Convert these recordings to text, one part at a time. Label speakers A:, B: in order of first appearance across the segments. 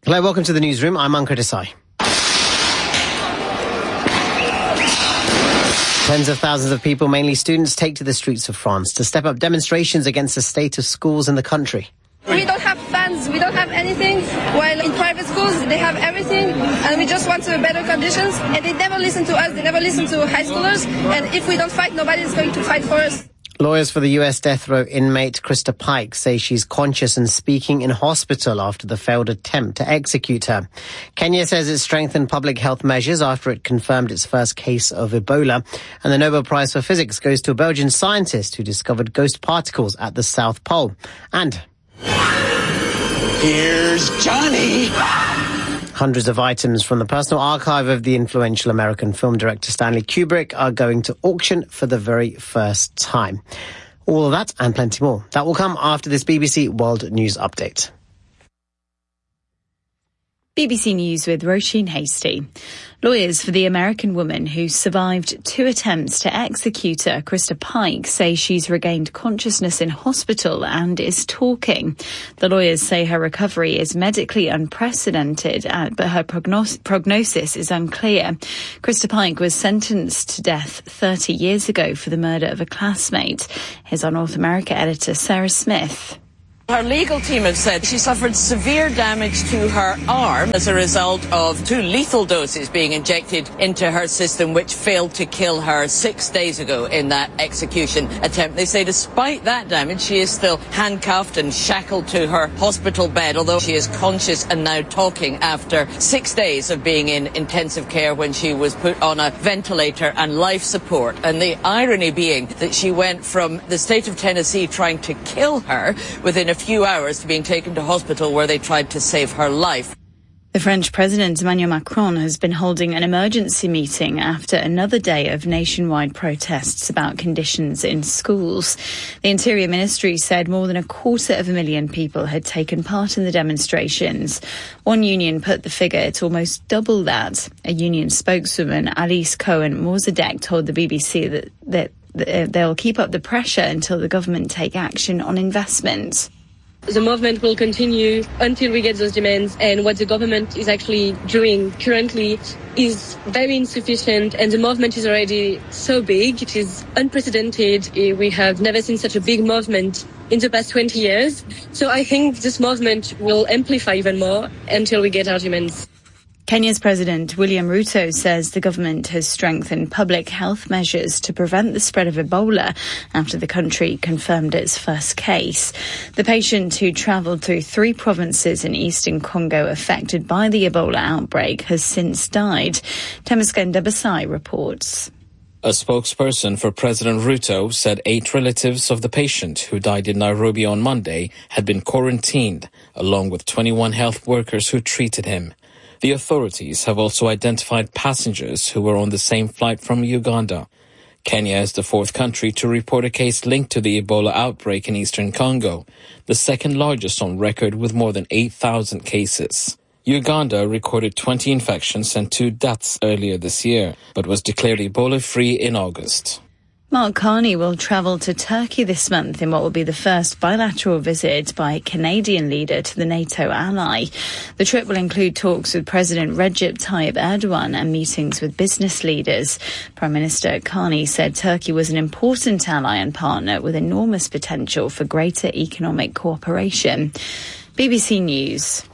A: Hello, welcome to the newsroom. I'm Ankur Desai. Tens of thousands of people, mainly students, take to the streets of France to step up demonstrations against the state of schools in the country.
B: We don't have fans, we don't have anything, while in private schools they have everything, and we just want better conditions, and they never listen to us, they never listen to high schoolers, and if we don't fight, nobody is going to fight for us.
A: Lawyers for the US death row inmate Krista Pike say she's conscious and speaking in hospital after the failed attempt to execute her. Kenya says it strengthened public health measures after it confirmed its first case of Ebola. And the Nobel Prize for Physics goes to a Belgian scientist who discovered ghost particles at the South Pole. And
C: here's Johnny.
A: Hundreds of items from the personal archive of the influential American film director Stanley Kubrick are going to auction for the very first time. All of that and plenty more. That will come after this BBC World News Update.
D: BBC News with Roisin Hasty. Lawyers for the American woman who survived 2 attempts to execute her, Krista Pike, say she's regained consciousness in hospital and is talking. The lawyers say her recovery is medically unprecedented, but her prognosis is unclear. Krista Pike was sentenced to death 30 years ago for the murder of a classmate. Here's our North America editor, Sarah Smith.
E: Her legal team have said she suffered severe damage to her arm as a result of 2 lethal doses being injected into her system, which failed to kill her 6 days ago in that execution attempt. They say despite that damage, she is still handcuffed and shackled to her hospital bed, although she is conscious and now talking after 6 days of being in intensive care when she was put on a ventilator and life support. And the irony being that she went from the state of Tennessee trying to kill her within a few hours to being taken to hospital where they tried to save her life.
D: The French President Emmanuel Macron has been holding an emergency meeting after another day of nationwide protests about conditions in schools. The Interior Ministry said more than 250,000 people had taken part in the demonstrations. One union put the figure at almost double that. A union spokeswoman, Alice Cohen-Morzadek, told the BBC that they'll keep up the pressure until the government take action on investment.
F: The movement will continue until we get those demands, and what the government is actually doing currently is very insufficient, and the movement is already so big, it is unprecedented. We have never seen such a big movement in the past 20 years. So I think this movement will amplify even more until we get our demands.
D: Kenya's President William Ruto says the government has strengthened public health measures to prevent the spread of Ebola after the country confirmed its first case. The patient who travelled through 3 provinces in eastern Congo affected by the Ebola outbreak has since died. Temesgen Debasai reports.
G: A spokesperson for President Ruto said 8 relatives of the patient who died in Nairobi on Monday had been quarantined, along with 21 health workers who treated him. The authorities have also identified passengers who were on the same flight from Uganda. Kenya is the 4th country to report a case linked to the Ebola outbreak in eastern Congo, the 2nd largest on record with more than 8,000 cases. Uganda recorded 20 infections and 2 deaths earlier this year, but was declared Ebola-free in August.
D: Mark Carney will travel to Turkey this month in what will be the first bilateral visit by a Canadian leader to the NATO ally. The trip will include talks with President Recep Tayyip Erdogan and meetings with business leaders. Prime Minister Carney said Turkey was an important ally and partner with enormous potential for greater economic cooperation. BBC News.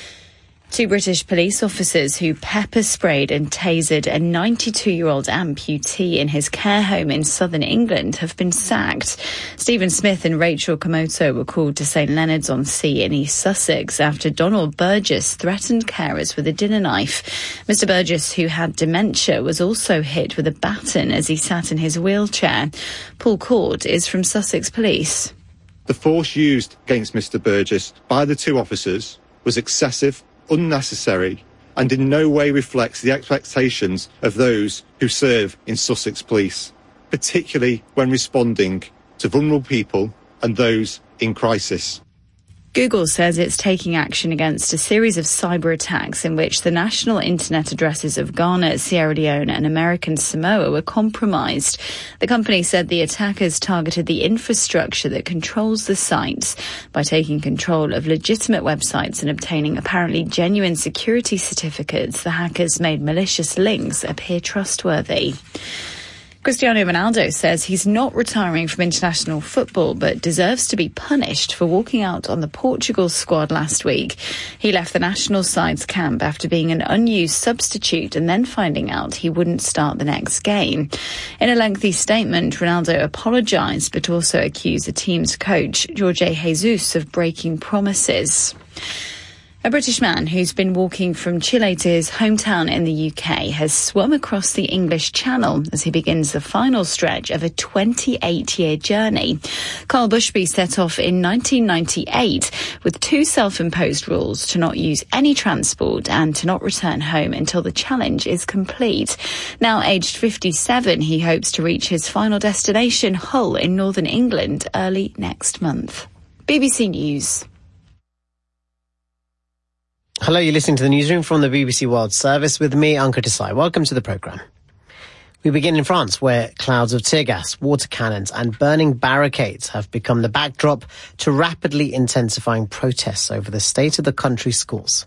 D: 2 British police officers who pepper-sprayed and tasered a 92-year-old amputee in his care home in southern England have been sacked. Stephen Smith and Rachel Komoto were called to St Leonards-on-Sea in East Sussex after Donald Burgess threatened carers with a dinner knife. Mr Burgess, who had dementia, was also hit with a baton as he sat in his wheelchair. Paul Court is from Sussex Police.
H: The force used against Mr Burgess by the 2 officers was excessive, unnecessary, and in no way reflects the expectations of those who serve in Sussex Police, particularly when responding to vulnerable people and those in crisis.
D: Google says it's taking action against a series of cyber attacks in which the national internet addresses of Ghana, Sierra Leone and American Samoa were compromised. The company said the attackers targeted the infrastructure that controls the sites by taking control of legitimate websites and obtaining apparently genuine security certificates. The hackers made malicious links appear trustworthy. Cristiano Ronaldo says he's not retiring from international football but deserves to be punished for walking out on the Portugal squad last week. He left the national side's camp after being an unused substitute and then finding out he wouldn't start the next game. In a lengthy statement, Ronaldo apologised but also accused the team's coach, Jorge Jesus, of breaking promises. A British man who's been walking from Chile to his hometown in the UK has swum across the English Channel as he begins the final stretch of a 28-year journey. Carl Bushby set off in 1998 with two self-imposed rules: to not use any transport and to not return home until the challenge is complete. Now aged 57, he hopes to reach his final destination, Hull in northern England, early next month. BBC News.
A: Hello, you're listening to the newsroom from the BBC World Service with me, Ankur Desai. Welcome to the programme. We begin in France, where clouds of tear gas, water cannons and burning barricades have become the backdrop to rapidly intensifying protests over the state of the country's schools.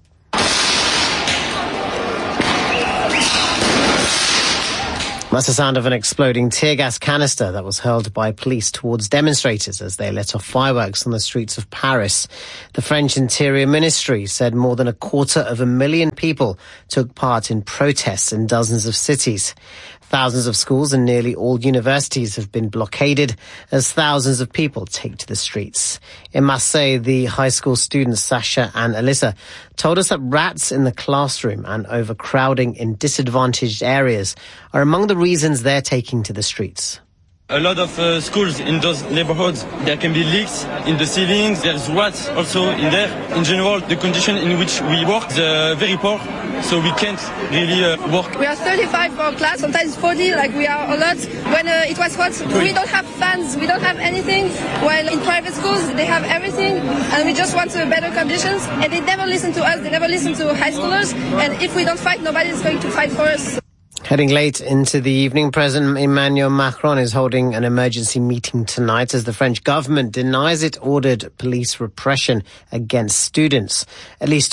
A: That's the sound of an exploding tear gas canister that was hurled by police towards demonstrators as they let off fireworks on the streets of Paris. The French Interior Ministry said more than 250,000 people took part in protests in dozens of cities. Thousands of schools and nearly all universities have been blockaded as thousands of people take to the streets. In Marseille, the high school students Sasha and Alyssa told us that rats in the classroom and overcrowding in disadvantaged areas are among the reasons they're taking to the streets.
C: A lot of schools in those neighborhoods, there can be leaks in the ceilings, there's rats also in there. In general, the condition in which we work is very poor, so we can't really work.
B: We are 35 for a class, sometimes 40, like we are a lot. When it was hot, we don't have fans, we don't have anything, while in private schools they have everything, and we just want better conditions. And they never listen to us, they never listen to high schoolers, and if we don't fight, nobody is going to fight for us.
A: Heading late into the evening, President Emmanuel Macron is holding an emergency meeting tonight as the French government denies it ordered police repression against students. At least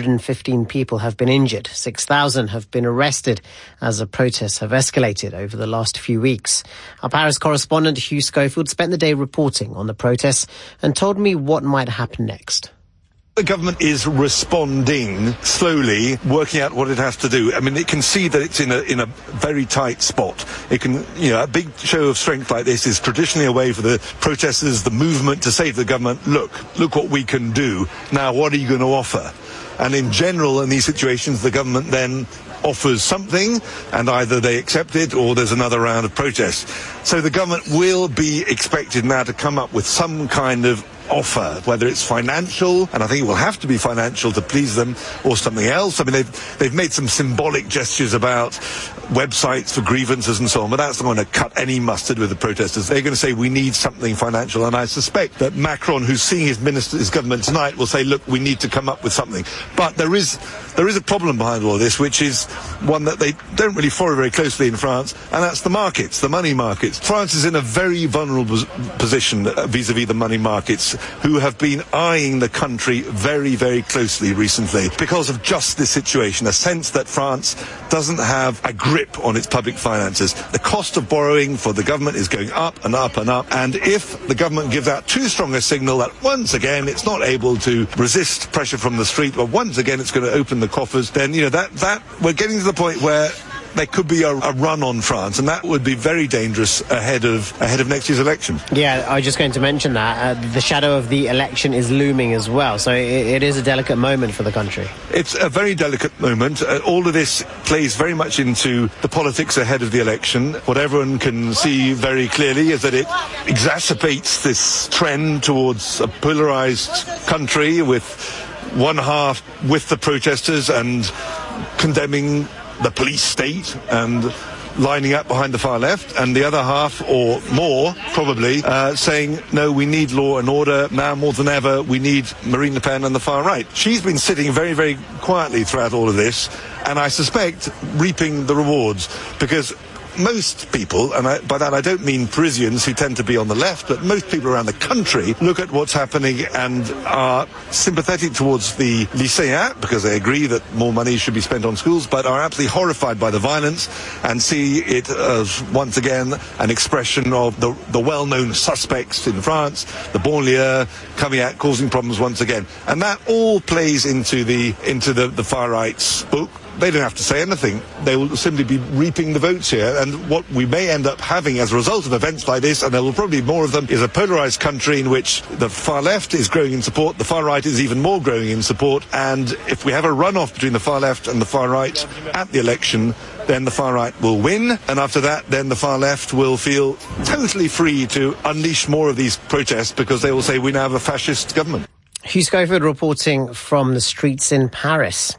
A: 215 people have been injured. 6,000 have been arrested as the protests have escalated over the last few weeks. Our Paris correspondent Hugh Schofield spent the day reporting on the protests and told me what might happen next.
I: The government is responding slowly, working out what it has to do. I mean, it can see that it's in a very tight spot. It can, a big show of strength like this is traditionally a way for the protesters, the movement, to say to the government, look what we can do. Now, what are you going to offer? And in general, in these situations, the government then offers something, and either they accept it or there's another round of protests. So the government will be expected now to come up with some kind of offer, whether it's financial, and I think it will have to be financial to please them, or something else. I mean, they've made some symbolic gestures about websites for grievances and so on, but that's not going to cut any mustard with the protesters. They're going to say we need something financial, and I suspect that Macron, who's seeing his government tonight, will say, look, we need to come up with something. But there is a problem behind all this, which is one that they don't really follow very closely in France, and that's the markets, the money markets. France is in a very vulnerable position vis-à-vis the money markets, who have been eyeing the country very, very closely recently because of just this situation, a sense that France doesn't have a grip on its public finances. The cost of borrowing for the government is going up and up and up, and if the government gives out too strong a signal that once again it's not able to resist pressure from the street, or once again it's going to open the coffers, then that we're getting to the point where there could be a run on France, and that would be very dangerous ahead of next year's election.
A: Yeah, I was just going to mention that. The shadow of the election is looming as well, so it is a delicate moment for the country.
I: It's a very delicate moment. All of this plays very much into the politics ahead of the election. What everyone can see very clearly is that it exacerbates this trend towards a polarised country, with one half with the protesters and condemning the police state, and lining up behind the far left, and the other half, or more, probably, saying, no, we need law and order. Now more than ever, we need Marine Le Pen and the far right. She's been sitting very, very quietly throughout all of this, and I suspect reaping the rewards, because most people, and by that I don't mean Parisians who tend to be on the left, but most people around the country look at what's happening and are sympathetic towards the lycéens, because they agree that more money should be spent on schools, but are absolutely horrified by the violence and see it as, once again, an expression of the well-known suspects in France, the banlieue, coming out, causing problems once again. And that all plays into the far right's book. They don't have to say anything. They will simply be reaping the votes here. And what we may end up having as a result of events like this, and there will probably be more of them, is a polarised country in which the far left is growing in support, the far right is even more growing in support. And if we have a runoff between the far left and the far right at the election, then the far right will win. And after that, then the far left will feel totally free to unleash more of these protests, because they will say, we now have a fascist government.
A: Hugh Schofield reporting from the streets in Paris.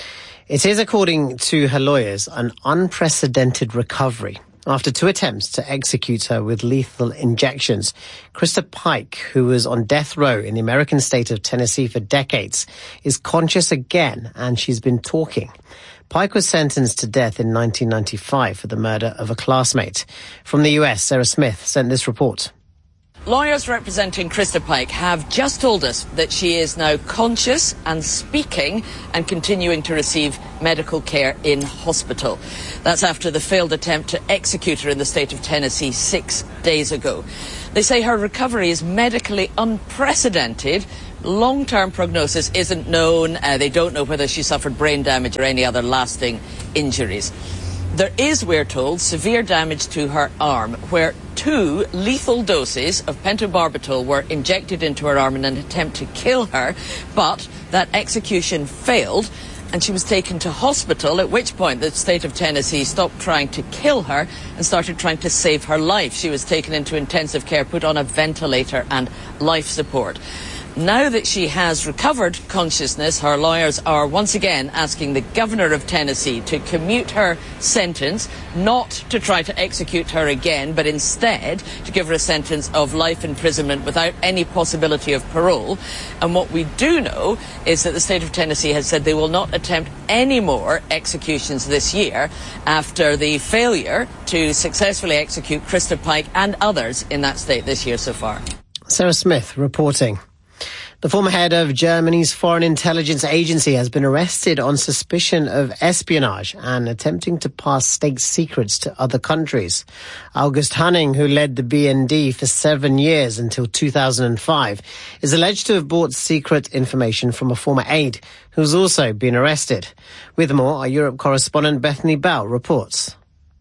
A: It is, according to her lawyers, an unprecedented recovery. After 2 attempts to execute her with lethal injections, Krista Pike, who was on death row in the American state of Tennessee for decades, is conscious again, and she's been talking. Pike was sentenced to death in 1995 for the murder of a classmate. From the US, Sarah Smith sent this report.
E: Lawyers representing Krista Pike have just told us that she is now conscious and speaking and continuing to receive medical care in hospital. That's after the failed attempt to execute her in the state of Tennessee 6 days ago. They say her recovery is medically unprecedented. Long-term prognosis isn't known. They don't know whether she suffered brain damage or any other lasting injuries. There is, we're told, severe damage to her arm, where 2 lethal doses of pentobarbital were injected into her arm in an attempt to kill her, but that execution failed, and she was taken to hospital, at which point the state of Tennessee stopped trying to kill her and started trying to save her life. She was taken into intensive care, put on a ventilator and life support. Now that she has recovered consciousness, her lawyers are once again asking the governor of Tennessee to commute her sentence, not to try to execute her again, but instead to give her a sentence of life imprisonment without any possibility of parole. And what we do know is that the state of Tennessee has said they will not attempt any more executions this year after the failure to successfully execute Krista Pike and others in that state this year so far.
A: Sarah Smith reporting. The former head of Germany's Foreign Intelligence Agency has been arrested on suspicion of espionage and attempting to pass state secrets to other countries. August Hanning, who led the BND for 7 years until 2005, is alleged to have bought secret information from a former aide who's also been arrested. With more, our Europe correspondent Bethany Bell reports.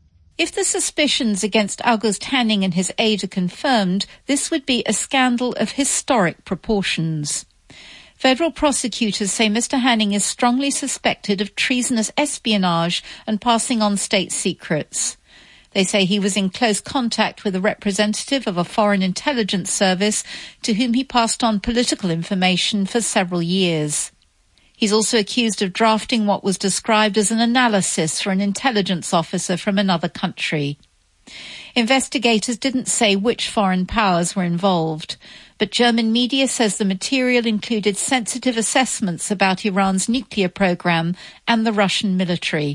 J: If the suspicions against August Hanning and his aide are confirmed, this would be a scandal of historic proportions. Federal prosecutors say Mr. Hanning is strongly suspected of treasonous espionage and passing on state secrets. They say he was in close contact with a representative of a foreign intelligence service to whom he passed on political information for several years. He's also accused of drafting what was described as an analysis for an intelligence officer from another country. Investigators didn't say which foreign powers were involved, but German media says the material included sensitive assessments about Iran's nuclear program and the Russian military.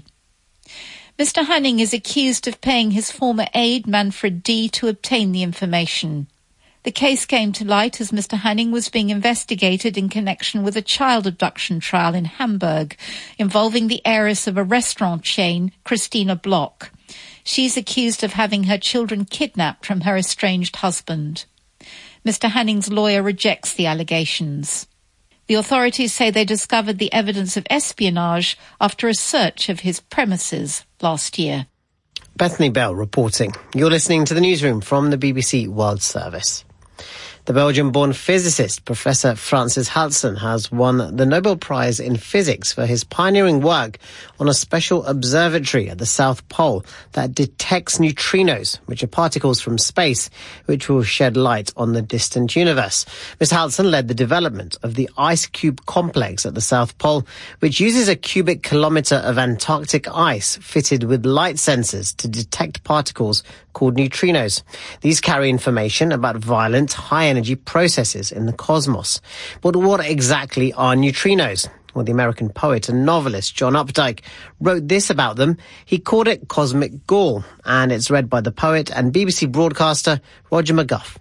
J: Mr. Hanning is accused of paying his former aide Manfred D. to obtain the information. The case came to light as Mr. Hanning was being investigated in connection with a child abduction trial in Hamburg involving the heiress of a restaurant chain, Christina Bloch. She's accused of having her children kidnapped from her estranged husband. Mr. Hanning's lawyer rejects the allegations. The authorities say they discovered the evidence of espionage after a search of his premises last year.
A: Bethany Bell reporting. You're listening to the newsroom from the BBC World Service. The Belgian-born physicist, Professor Francis Halsen, has won the Nobel Prize in Physics for his pioneering work on a special observatory at the South Pole that detects neutrinos, which are particles from space, which will shed light on the distant universe. Mr. Halsen led the development of the Ice Cube Complex at the South Pole, which uses a cubic kilometre of Antarctic ice fitted with light sensors to detect particles called neutrinos. These carry information about violent, high-energy processes in the cosmos. But what exactly are neutrinos? Well, the American poet and novelist John Updike wrote this about them. He called it cosmic gall, and it's read by the poet and BBC broadcaster Roger McGuff.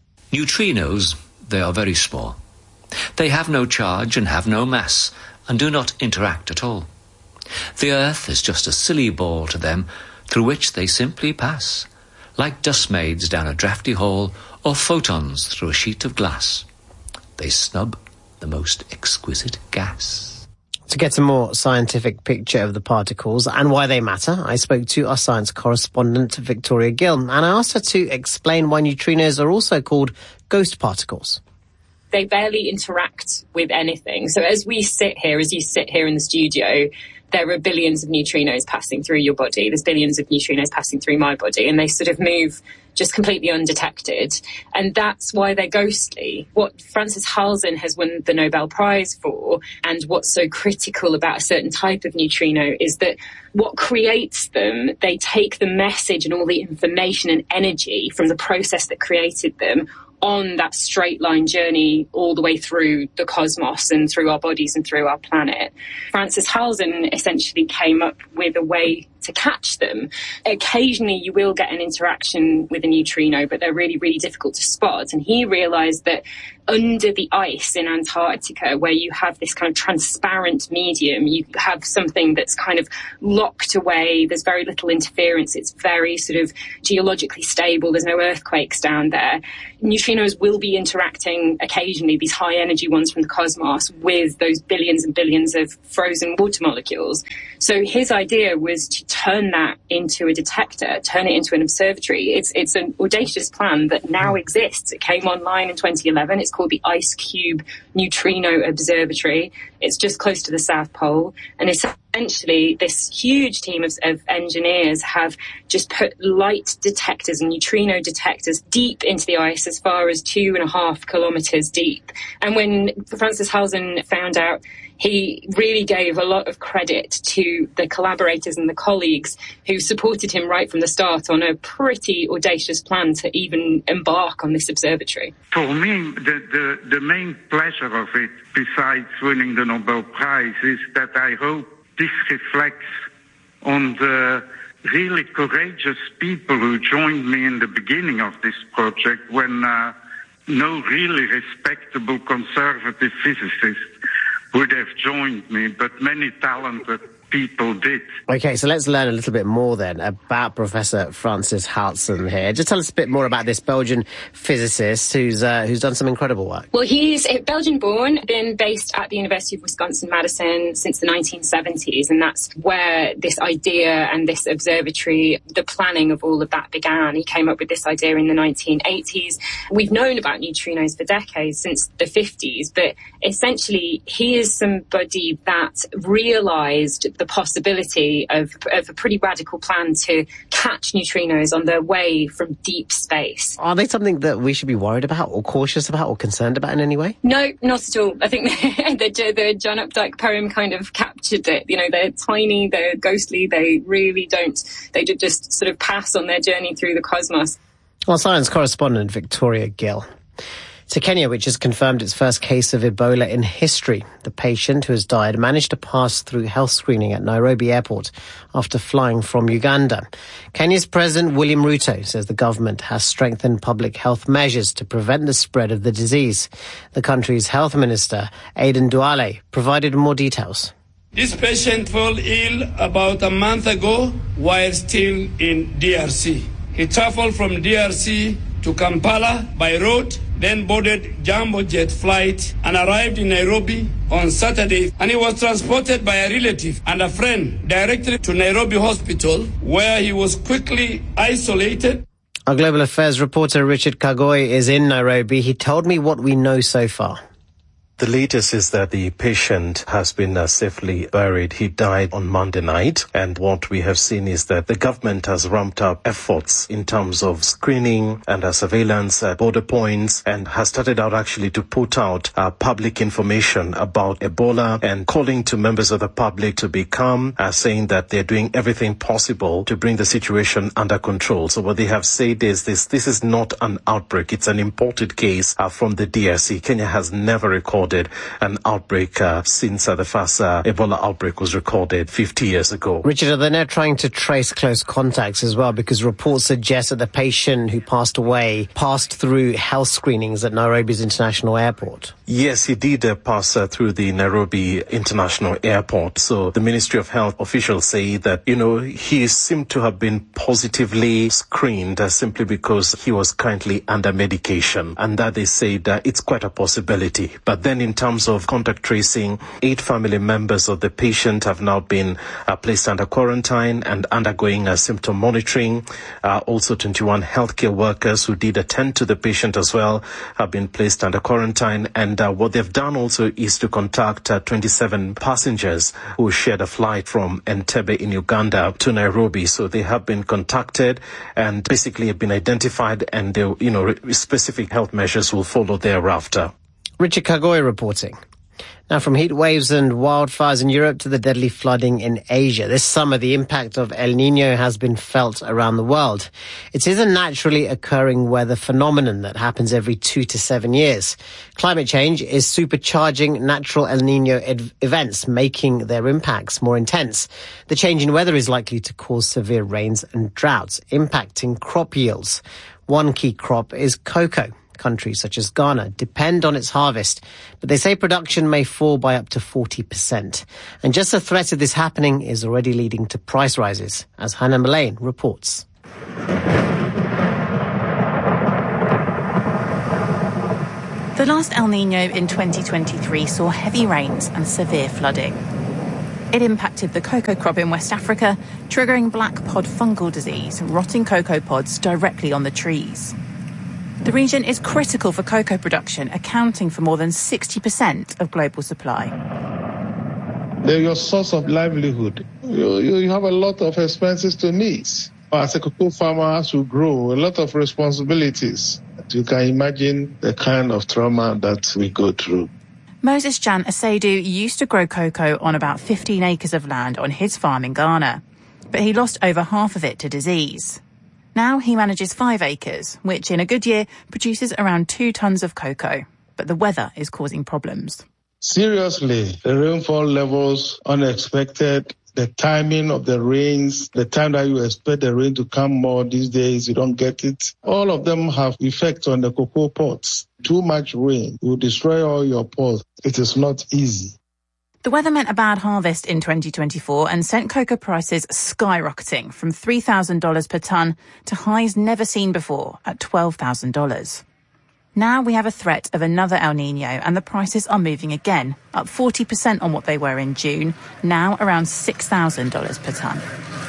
K: Neutrinos, they are very small. They have no charge and have no mass, and do not interact at all. The Earth is just a silly ball to them, through which they simply pass, like dustmaids down a draughty hall or photons through a sheet of glass. They snub the most exquisite gas.
A: To get a more scientific picture of the particles and why they matter, I spoke to our science correspondent Victoria Gill, and I asked her to explain why neutrinos are also called ghost particles.
L: They barely interact with anything. So as you sit here in the studio, there are billions of neutrinos passing through your body. There's billions of neutrinos passing through my body, and they sort of move just completely undetected. And that's why they're ghostly. What Francis Halsen has won the Nobel Prize for, and what's so critical about a certain type of neutrino, is that what creates them, they take the message and all the information and energy from the process that created them on that straight line journey all the way through the cosmos and through our bodies and through our planet. Francis Halsen essentially came up with a way to catch them. Occasionally you will get an interaction with a neutrino, but they're really, really difficult to spot. And he realised that under the ice in Antarctica, where you have this kind of transparent medium, you have something that's kind of locked away. There's very little interference. It's very sort of geologically stable. There's no earthquakes down there. Neutrinos will be interacting occasionally, these high energy ones from the cosmos, with those billions and billions of frozen water molecules. So his idea was to turn that into a detector, turn it into an observatory. It's an audacious plan that now exists. It came online in 2011. It's called the Ice Cube Neutrino Observatory. It's just close to the South Pole. And essentially, this huge team of engineers have just put light detectors and neutrino detectors deep into the ice, as far as 2.5 kilometres deep. And when Francis Halsen found out, he really gave a lot of credit to the collaborators and the colleagues who supported him right from the start on a pretty audacious plan to even embark on this observatory.
M: For me, the main pleasure of it, besides winning the Nobel Prize, is that I hope this reflects on the really courageous people who joined me in the beginning of this project, when no really respectable conservative physicist would have joined me, but many talented people did.
A: Okay, so let's learn a little bit more then about Professor Francis Halsen here. Just tell us a bit more about this Belgian physicist who's done some incredible work.
L: Well, he's Belgian-born, been based at the University of Wisconsin-Madison since the 1970s, and that's where this idea and this observatory, the planning of all of that began. He came up with this idea in the 1980s. We've known about neutrinos for decades, since the 50s, but essentially he is somebody that realised the possibility of a pretty radical plan to catch neutrinos on their way from deep space.
A: Are they something that we should be worried about or cautious about or concerned about in any way?
L: No, not at all. I think the John Updike poem kind of captured it. You know, they're tiny, they're ghostly, they just sort of pass on their journey through the cosmos.
A: Well, science correspondent Victoria Gill. To Kenya, which has confirmed its first case of Ebola in history. The patient who has died managed to pass through health screening at Nairobi Airport after flying from Uganda. Kenya's President William Ruto says the government has strengthened public health measures to prevent the spread of the disease. The country's health minister, Aden Duale, provided more details.
N: This patient fell ill about a month ago while still in DRC. He traveled from DRC to Kampala by road, then boarded Jambo Jet flight and arrived in Nairobi on Saturday, and he was transported by a relative and a friend directly to Nairobi Hospital, where he was quickly isolated.
A: Our Global Affairs reporter Richard Kagoi is in Nairobi. He told me what we know so far.
O: The latest is that the patient has been safely buried. He died on Monday night. And what we have seen is that the government has ramped up efforts in terms of screening and surveillance at border points, and has started out actually to put out public information about Ebola and calling to members of the public to be calm, saying that they're doing everything possible to bring the situation under control. So what they have said is this is not an outbreak. It's an imported case from the DRC. Kenya has never recorded an outbreak since the first Ebola outbreak was recorded 50 years ago.
A: Richard, they're now trying to trace close contacts as well, because reports suggest that the patient who passed away passed through health screenings at Nairobi's International Airport.
O: Yes, he did pass through the Nairobi International Airport. So the Ministry of Health officials say that, he seemed to have been positively screened simply because he was currently under medication, and that they say that it's quite a possibility. But then in terms of contact tracing, 8 family members of the patient have now been placed under quarantine and undergoing symptom monitoring. Also 21 healthcare workers who did attend to the patient as well have been placed under quarantine. And what they've done also is to contact 27 passengers who shared a flight from Entebbe in Uganda to Nairobi. So they have been contacted and basically have been identified, and specific health measures will follow thereafter.
A: Richard Kagoi reporting. Now, from heat waves and wildfires in Europe to the deadly flooding in Asia, this summer the impact of El Niño has been felt around the world. It is a naturally occurring weather phenomenon that happens every 2 to 7 years. Climate change is supercharging natural El Niño events, making their impacts more intense. The change in weather is likely to cause severe rains and droughts, impacting crop yields. One key crop is cocoa. Countries such as Ghana depend on its harvest, but they say production may fall by up to 40%. And just the threat of this happening is already leading to price rises, as Hannah Mullane reports.
P: The last El Niño in 2023 saw heavy rains and severe flooding. It impacted the cocoa crop in West Africa, triggering black pod fungal disease, rotting cocoa pods directly on the trees. The region is critical for cocoa production, accounting for more than 60% of global supply.
Q: They're your source of livelihood. You have a lot of expenses to meet. As a cocoa farmer, as you grow, a lot of responsibilities. You can imagine the kind of trauma that we go through.
P: Moses Jan Asedu used to grow cocoa on about 15 acres of land on his farm in Ghana, but he lost over half of it to disease. Now he manages 5 acres, which in a good year produces around 2 tons of cocoa. But the weather is causing problems.
Q: Seriously, the rainfall levels, unexpected, the timing of the rains, the time that you expect the rain to come more these days, you don't get it. All of them have effects on the cocoa pods. Too much rain will destroy all your pods. It is not easy.
P: The weather meant a bad harvest in 2024 and sent cocoa prices skyrocketing from $3,000 per tonne to highs never seen before at $12,000. Now we have a threat of another El Niño and the prices are moving again, up 40% on what they were in June, now around $6,000 per tonne.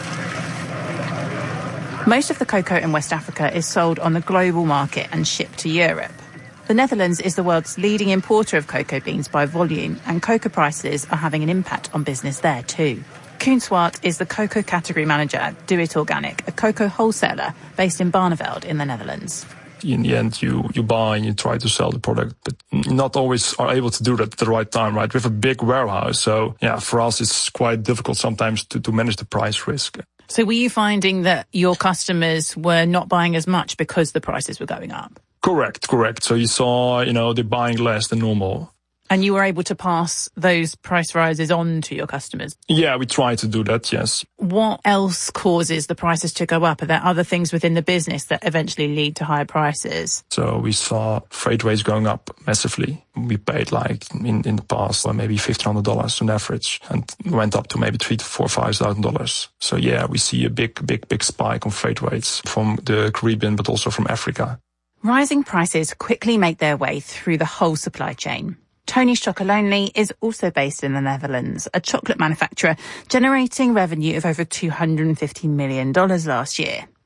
P: Most of the cocoa in West Africa is sold on the global market and shipped to Europe. The Netherlands is the world's leading importer of cocoa beans by volume, and cocoa prices are having an impact on business there too. Koen Swart is the cocoa category manager at Do It Organic, a cocoa wholesaler based in Barneveld in the Netherlands.
R: In the end, you buy and you try to sell the product, but not always are able to do that at the right time, right? We have a big warehouse, so for us it's quite difficult sometimes to manage the price risk.
P: So were you finding that your customers were not buying as much because the prices were going up?
R: Correct. So you saw, they're buying less than normal.
P: And you were able to pass those price rises on to your customers?
R: Yeah, we try to do that, yes.
P: What else causes the prices to go up? Are there other things within the business that eventually lead to higher prices?
R: So we saw freight rates going up massively. We paid in the past maybe $1,500 on average and went up to maybe $3,000 to $4,000. So yeah, we see a big spike on freight rates from the Caribbean, but also from Africa.
P: Rising prices quickly make their way through the whole supply chain. Tony Chocolonely is also based in the Netherlands, a chocolate manufacturer generating revenue of over $250 million last year.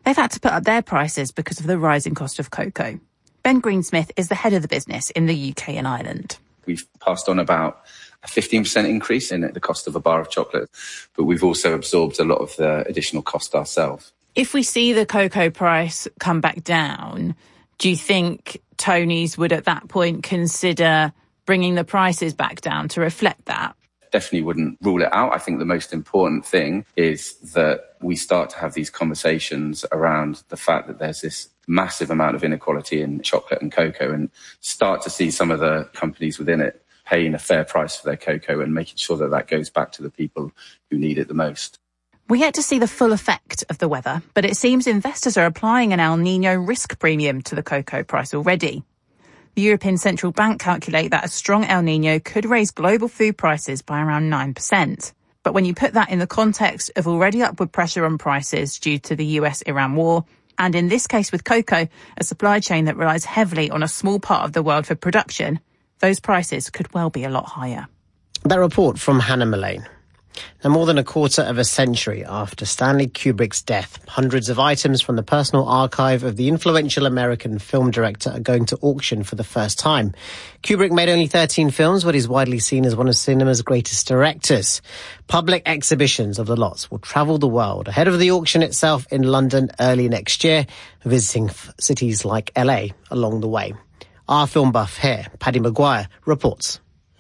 P: They've had to put up their prices because of the rising cost of cocoa. Ben Greensmith is the head of the business in the UK and Ireland.
S: We've passed on about a 15% increase in the cost of a bar of chocolate, but we've also absorbed a lot of the additional cost ourselves.
P: If we see the cocoa price come back down, do you think Tony's would at that point consider bringing the prices back down to reflect that?
S: Definitely wouldn't rule it out. I think the most important thing is that we start to have these conversations around the fact that there's this massive amount of inequality in chocolate and cocoa, and start to see some of the companies within it paying a fair price for their cocoa and making sure that that goes back to the people who need it the most.
P: We're yet to see the full effect of the weather, but it seems investors are applying an El Niño risk premium to the cocoa price already. The European Central Bank calculate that a strong El Niño could raise global food prices by around 9%. But when you put that in the context of already upward pressure on prices due to the US-Iran war, and in this case with cocoa, a supply chain that relies heavily on a small part of the world for production, those prices could well be a lot higher.
A: That report from Hannah Mullane. Now, more than a quarter of a century after Stanley Kubrick's death, hundreds of items from the personal archive of the influential American film director are going to auction for the first time. Kubrick made only 13 films, but is widely seen as one of cinema's greatest directors. Public exhibitions of the lots will travel the world ahead of the auction itself in London early next year, visiting cities like LA along the way. Our film buff here, Paddy Maguire, reports.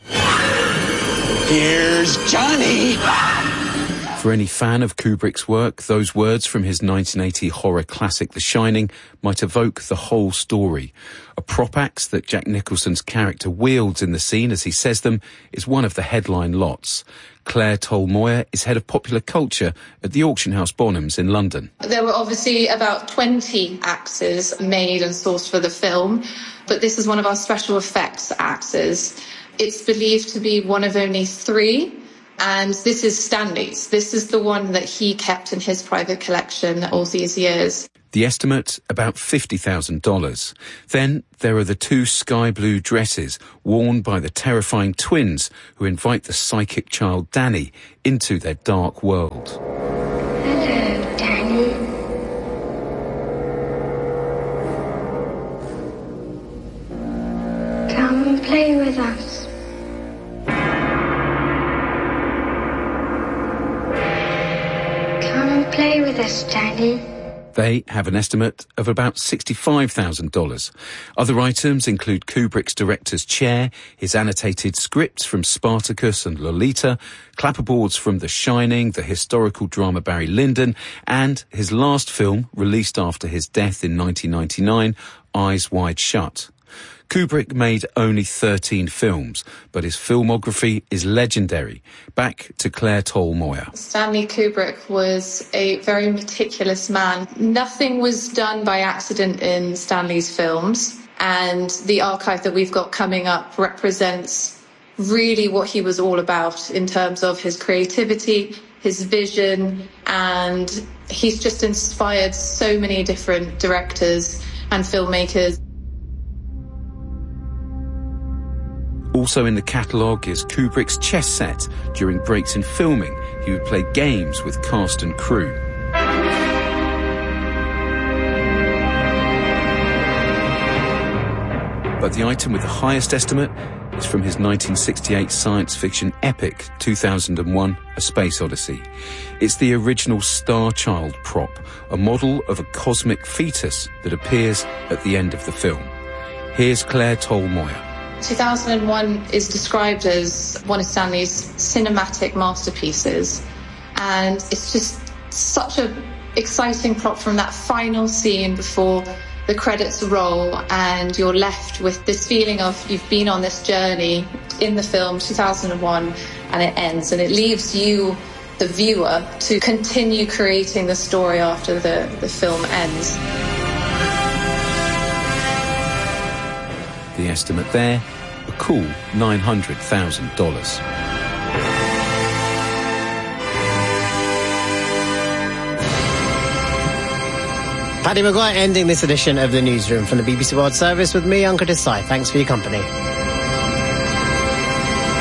T: Here's Johnny!
U: For any fan of Kubrick's work, those words from his 1980 horror classic The Shining might evoke the whole story. A prop axe that Jack Nicholson's character wields in the scene as he says them is one of the headline lots. Claire Toll-Moyer is head of popular culture at the Auction House Bonhams in London.
V: There were obviously about 20 axes made and sourced for the film, but this is one of our special effects axes. It's believed to be one of only 3, and this is Stanley's. This is the one that he kept in his private collection all these years.
U: The estimate, about $50,000. Then there are the 2 sky blue dresses worn by the terrifying twins who invite the psychic child Danny into their dark world.
W: Hello, Danny. Come and play with us. Come and play with us, Danny.
U: They have an estimate of about $65,000. Other items include Kubrick's director's chair, his annotated scripts from Spartacus and Lolita, clapperboards from The Shining, the historical drama Barry Lyndon, and his last film, released after his death in 1999, Eyes Wide Shut. Kubrick made only 13 films, but his filmography is legendary. Back to Claire Toll-Moyer.
V: Stanley Kubrick was a very meticulous man. Nothing was done by accident in Stanley's films, and the archive that we've got coming up represents really what he was all about in terms of his creativity, his vision, and he's just inspired so many different directors and filmmakers.
U: Also in the catalogue is Kubrick's chess set. During breaks in filming, he would play games with cast and crew. But the item with the highest estimate is from his 1968 science fiction epic, 2001: A Space Odyssey. It's the original Star Child prop, a model of a cosmic fetus that appears at the end of the film. Here's Claire Toll-Moyer.
V: 2001 is described as one of Stanley's cinematic masterpieces, and it's just such an exciting plot from that final scene before the credits roll, and you're left with this feeling of you've been on this journey in the film 2001, and it ends, and it leaves you, the viewer, to continue creating the story after the film ends.
U: The estimate there, a cool $900,000.
A: Paddy Maguire ending this edition of the Newsroom from the BBC World Service with me, Uncle Desai. Thanks for your company.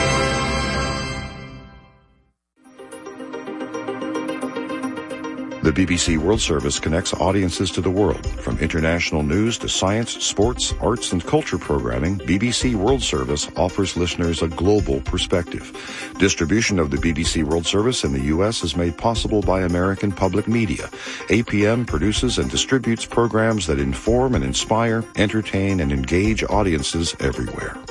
X: The
F: The BBC World Service connects audiences to the world. From international news to science, sports, arts, and culture programming, BBC World Service offers listeners a global perspective. Distribution of the BBC World Service in the U.S. is made possible by American Public Media. APM produces and distributes programs that inform and inspire, entertain, and engage audiences everywhere.